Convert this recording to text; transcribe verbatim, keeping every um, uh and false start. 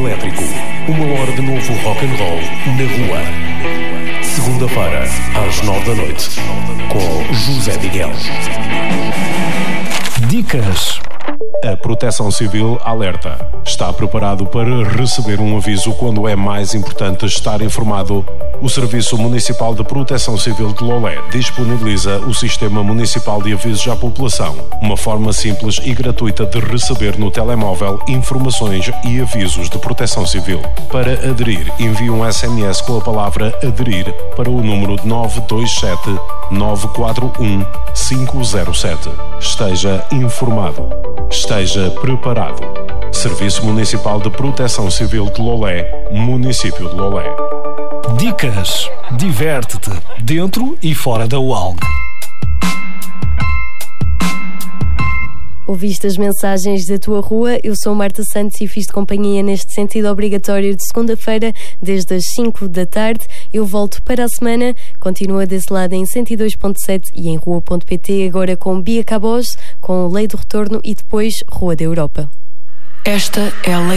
Elétrico. Uma hora de novo rock and roll na rua. Segunda-feira, às nove da noite, com José Miguel. Dicas. A Proteção Civil alerta. Está preparado para receber um aviso quando é mais importante estar informado? O Serviço Municipal de Proteção Civil de Lolé disponibiliza o Sistema Municipal de Avisos à População, uma forma simples e gratuita de receber no telemóvel informações e avisos de proteção civil. Para aderir, envie um S M S com a palavra ADERIR para o número nove dois sete, nove quatro um, cinco zero sete. Esteja informado. Esteja preparado. Serviço Municipal de Proteção Civil de Lolé, Município de Lolé. Dicas. Diverte-te, dentro e fora da U A L G. Ouviste as mensagens da tua rua? Eu sou Marta Santos e fiz de companhia neste sentido obrigatório de segunda-feira, desde as cinco da tarde. Eu volto para a semana. Continua desse lado em cento e dois ponto sete e em rua ponto pt, agora com Bia Cabos, com Lei do Retorno e depois Rua da Europa. Esta é a lei.